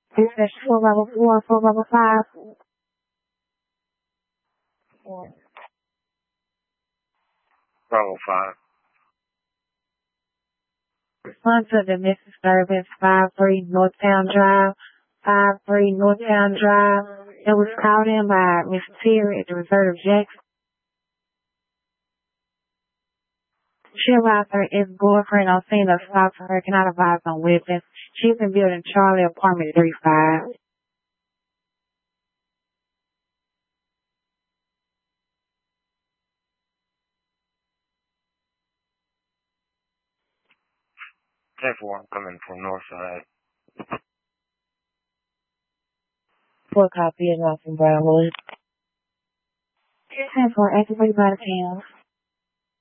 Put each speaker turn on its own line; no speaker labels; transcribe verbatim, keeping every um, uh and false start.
This is four level four, four level five. Four.
Bravo five.
Respond to the missing service five three Northtown Drive. five three Northtown Drive. It was called in by Miss Terry at the Reserve Jackson. She advised her ex-boyfriend on scene of stop for her cannot advise on weapons. She's in building Charlie apartment three five.
ten four, I'm coming from north side.
Four copy is off in Brownwood. ten four, activate by the cams.